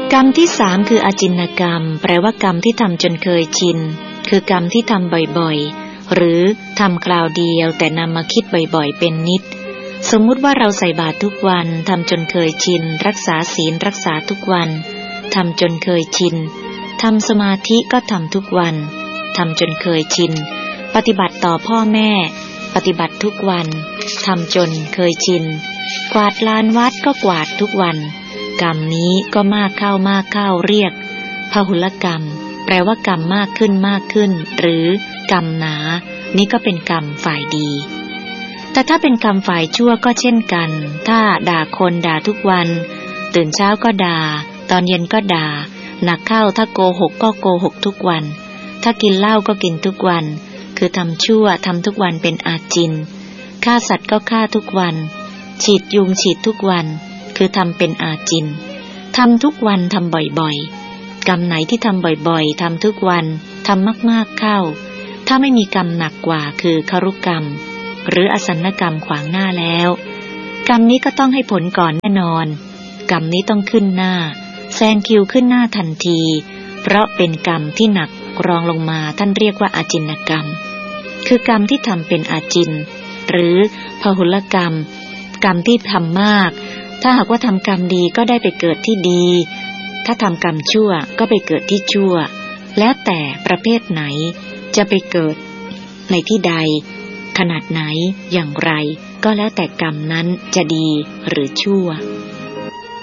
กรรมที่3คืออาจินกรรมแปลว่ากรรมที่ทำจนเคยชินคือกรรมที่ทำบ่อยๆหรือทำคราวเดียวแต่นำมาคิดบ่อยๆเป็นนิดสมมุติว่าเราใส่บาตรทุกวันทำจนเคยชินรักษาศีลรักษาทุกวันทำจนเคยชินทำสมาธิก็ทำทุกวันทำจนเคยชินปฏิบัติต่อพ่อแม่ปฏิบัติทุกวันทำจนเคยชินกวาดลานวัดก็กวาดทุกวันกรรมนี้ก็มากเข้าเรียกพหุลกรรมแปลว่ากรรมมากขึ้นหรือกรรมหนานี้ก็เป็นกรรมฝ่ายดีแต่ถ้าเป็นกรรมฝ่ายชั่วก็เช่นกันถ้าด่าคนด่าทุกวันตื่นเช้าก็ด่าตอนเย็นก็ด่าหนักเข้าถ้าโกหกก็โกหกทุกวันถ้ากินเหล้าก็กินทุกวันคือทำชั่วทำทุกวันเป็นอาจินฆ่าสัตว์ก็ฆ่าทุกวันฉีดยุงฉีดทุกวันคือทำเป็นอาจินทำทุกวันทำบ่อยๆกรรมไหนที่ทำบ่อยๆทำทุกวันทำมากๆเข้าถ้าไม่มีกรรมหนักกว่าคือครุกรรมหรืออสันนกรรมขวางหน้าแล้วกรรมนี้ก็ต้องให้ผลก่อนแน่นอนกรรมนี้ต้องขึ้นหน้าแซงคิวขึ้นหน้าทันทีเพราะเป็นกรรมที่หนักรองลงมาท่านเรียกว่าอาจินกรรมคือกรรมที่ทำเป็นอาจินหรือพหุลกรรมกรรมที่ทำมากถ้าหากว่าทำกรรมดีก็ได้ไปเกิดที่ดีถ้าทำกรรมชั่วก็ไปเกิดที่ชั่วแล้วแต่ประเภทไหนจะไปเกิดในที่ใดขนาดไหนอย่างไรก็แล้วแต่กรรมนั้นจะดีหรือชั่ว